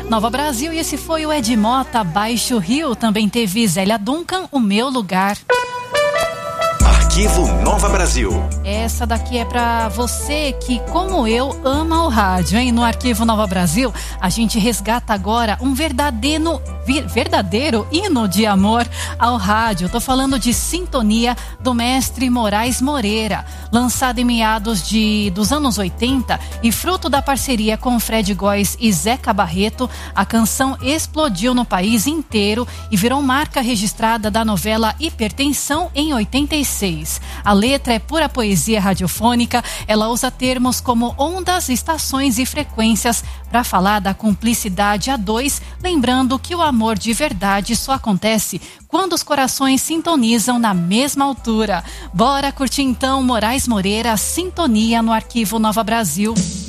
Nova Brasil, e esse foi o Ed Mota, Baixo Rio. Também teve Zélia Duncan, O Meu Lugar. Arquivo Nova Brasil. Essa daqui é pra você que, como eu, ama o rádio, hein? No Arquivo Nova Brasil, a gente resgata agora um verdadeiro hino de amor ao rádio. Tô falando de Sintonia, do mestre Moraes Moreira, lançado em meados dos anos 80 e fruto da parceria com Fred Góes e Zeca Barreto. A canção explodiu no país inteiro e virou marca registrada da novela Hipertensão em 86. A letra é pura poesia radiofônica. Ela usa termos como ondas, estações e frequências para falar da cumplicidade a dois, lembrando que o amor de verdade só acontece quando os corações sintonizam na mesma altura. Bora curtir então Moraes Moreira, Sintonia, no Arquivo Nova Brasil.